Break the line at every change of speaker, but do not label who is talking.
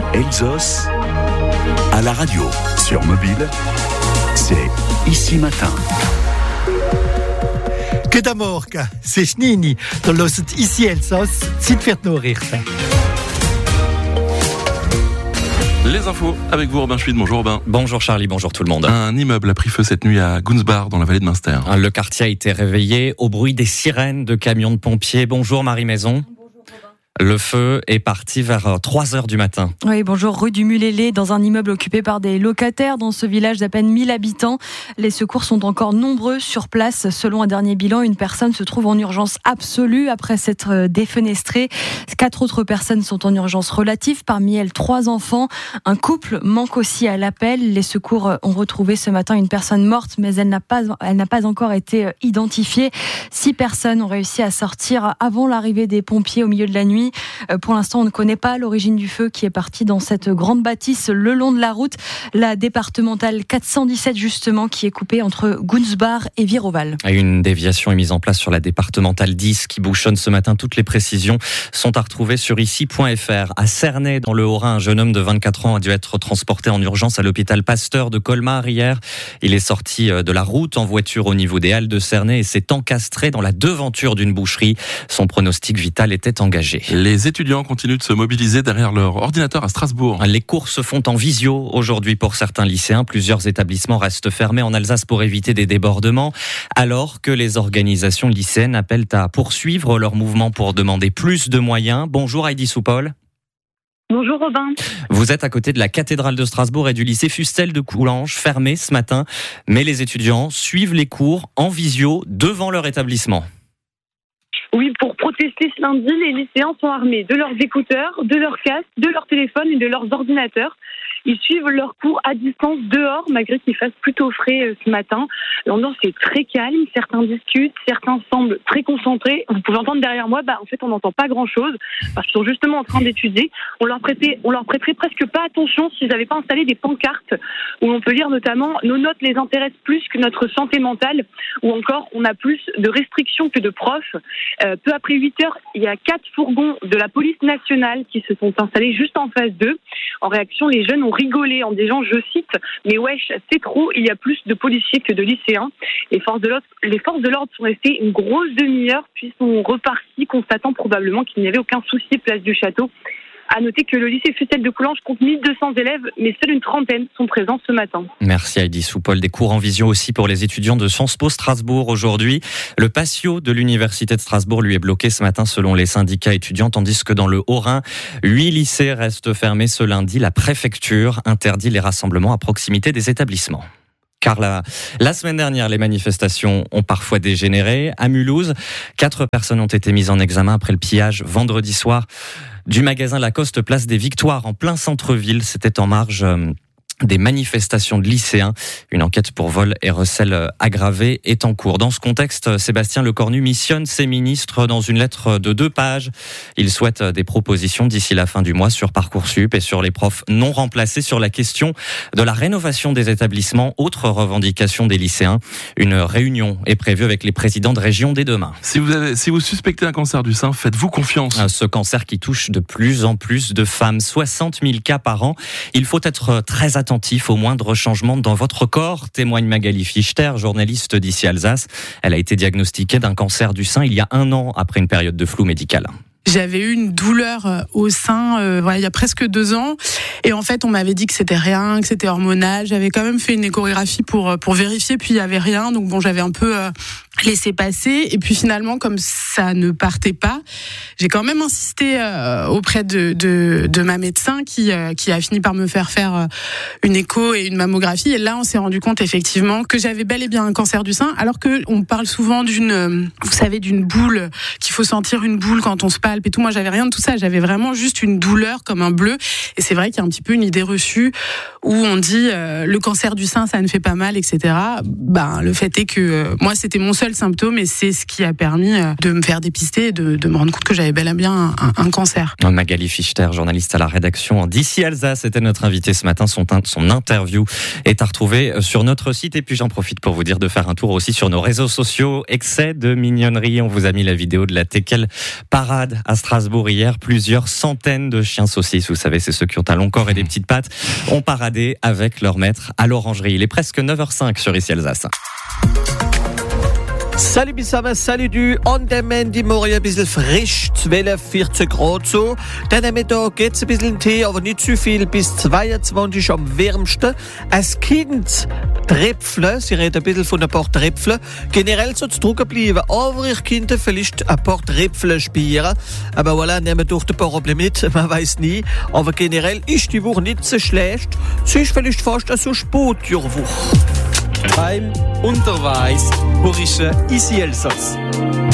Elsos, à la radio, sur mobile, c'est Ici Matin.
Goedemorgen, c'est Schnini. Du hört Ici Elsos, Zeit wird nur richten.
Les infos avec vous, Robin Schmid. Bonjour Robin.
Bonjour Charlie, bonjour tout le monde.
Un immeuble a pris feu cette nuit à Gunzbach, dans la vallée de Münster.
Le quartier a été réveillé au bruit des sirènes de camions de pompiers. Bonjour Marie Maison. Le feu est parti vers 3h du matin.
Oui, bonjour, rue du Mulélé, dans un immeuble occupé par des locataires dans ce village d'à peine 1000 habitants. Les secours sont encore nombreux sur place. Selon un dernier bilan, une personne se trouve en urgence absolue après s'être défenestrée. 4 autres personnes sont en urgence relative, parmi elles 3 enfants. Un couple manque aussi à l'appel. Les secours ont retrouvé ce matin une personne morte, mais elle n'a pas encore été identifiée. 6 personnes ont réussi à sortir avant l'arrivée des pompiers au milieu de la nuit. Pour l'instant, on ne connaît pas l'origine du feu qui est parti dans cette grande bâtisse le long de la route, la départementale 417 justement, qui est coupée entre Gunzbach et Viroval.
Une déviation est mise en place sur la départementale 10 qui bouchonne ce matin. Toutes les précisions sont à retrouver sur ici.fr. À Cernay, dans le Haut-Rhin, un jeune homme de 24 ans a dû être transporté en urgence à l'hôpital Pasteur de Colmar hier. Il est sorti de la route en voiture au niveau des halles de Cernay et s'est encastré dans la devanture d'une boucherie. Son pronostic vital était engagé.
Les étudiants continuent de se mobiliser derrière leur ordinateur à Strasbourg.
Les cours se font en visio aujourd'hui pour certains lycéens. Plusieurs établissements restent fermés en Alsace pour éviter des débordements, alors que les organisations lycéennes appellent à poursuivre leur mouvement pour demander plus de moyens. Bonjour Heidi Soupol.
Bonjour Robin.
Vous êtes à côté de la cathédrale de Strasbourg et du lycée Fustel de Coulanges, fermé ce matin. Mais les étudiants suivent les cours en visio devant leur établissement.
Oui, pour protester ce lundi, les lycéens sont armés de leurs écouteurs, de leurs casques, de leurs téléphones et de leurs ordinateurs. Ils suivent leurs cours à distance dehors, malgré qu'il fasse plutôt frais ce matin. L'ambiance est très calme, certains discutent, certains semblent très concentrés. Vous pouvez entendre derrière moi, en fait on n'entend pas grand-chose, parce qu'ils sont justement en train d'étudier. On leur prêterait presque pas attention s'ils n'avaient pas installé des pancartes, où on peut lire notamment « Nos notes les intéressent plus que notre santé mentale », ou encore « On a plus de restrictions que de profs ». Peu après 8h, il y a 4 fourgons de la police nationale qui se sont installés juste en face d'eux. En réaction, les jeunes ont rigolé en disant, je cite, « Mais wesh, c'est trop, il y a plus de policiers que de lycéens ». Les forces de l'ordre sont restées une grosse demi-heure, puis sont reparties, constatant probablement qu'il n'y avait aucun souci place du château. À noter que le lycée Fustel de Coulanges compte 1200 élèves, mais seule une trentaine sont présents ce matin.
Merci Heidi Soupol. Des cours en visio aussi pour les étudiants de Sciences Po Strasbourg aujourd'hui. Le patio de l'université de Strasbourg lui est bloqué ce matin selon les syndicats étudiants, tandis que dans le Haut-Rhin, 8 lycées restent fermés ce lundi. La préfecture interdit les rassemblements à proximité des établissements. Car la semaine dernière, les manifestations ont parfois dégénéré. À Mulhouse, 4 personnes ont été mises en examen après le pillage vendredi soir du magasin Lacoste Place des Victoires en plein centre-ville. C'était en marge des manifestations de lycéens. Une enquête pour vol et recel aggravé est en cours. Dans ce contexte, Sébastien Lecornu missionne ses ministres dans une lettre de 2 pages. Il souhaite des propositions d'ici la fin du mois sur Parcoursup et sur les profs non remplacés, sur la question de la rénovation des établissements. Autre revendication des lycéens. Une réunion est prévue avec les présidents de région dès demain.
Si vous suspectez un cancer du sein, faites-vous confiance.
Ce cancer qui touche de plus en plus de femmes, 60 000 cas par an. Il faut être très attentif au moindre changement dans votre corps, témoigne Magali Fichter, journaliste d'Ici Alsace. Elle a été diagnostiquée d'un cancer du sein il y a 1 an après une période de flou médical.
J'avais eu une douleur au sein il y a presque 2 ans et en fait on m'avait dit que c'était rien, que c'était hormonal. J'avais quand même fait une échographie pour vérifier, puis il y avait rien, donc bon, j'avais un peu laissé passer et puis finalement comme ça ne partait pas, j'ai quand même insisté auprès de ma médecin qui a fini par me faire une écho et une mammographie, et là on s'est rendu compte effectivement que j'avais bel et bien un cancer du sein, alors que on parle souvent d'une boule, qu'il faut sentir une boule quand on se palpe et tout. Moi, j'avais rien de tout ça. J'avais vraiment juste une douleur comme un bleu. Et c'est vrai qu'il y a un petit peu une idée reçue où on dit le cancer du sein, ça ne fait pas mal, etc. Le fait est que moi, c'était mon seul symptôme et c'est ce qui a permis de me faire dépister et de me rendre compte que j'avais bel et bien un cancer.
Magali Fichter, journaliste à la rédaction d'Ici Alsace, était notre invitée ce matin. Son interview est à retrouver sur notre site. Et puis j'en profite pour vous dire de faire un tour aussi sur nos réseaux sociaux. Excès de mignonnerie. On vous a mis la vidéo de la Teckel Parade carnaval à Strasbourg hier. Plusieurs centaines de chiens saucisses, vous savez, c'est ceux qui ont un long corps et des petites pattes, ont paradé avec leur maître à l'orangerie. Il est presque 9h05 sur Ici Alsace.
Salut Bissama, salut du. Und der Mandy morgen ein bisschen frisch, 12, 14 Grad so. Dann am Mittag geht's ein bisschen Tee, aber nicht zu viel, bis 22 am wärmsten. Als Kind Tröpfle, sie reden ein bisschen von ein paar Tröpfle. Generell so zu drucken bleiben, aber ich könnte vielleicht ein paar Tröpfle spielen. Aber voilà, nehmen durch ein paar Probleme mit, man weiß nie. Aber generell ist die Woche nicht so schlecht. Sie ist vielleicht fast so Spotjurwoche.
Beim Unterweis, Horische Ici Elsass.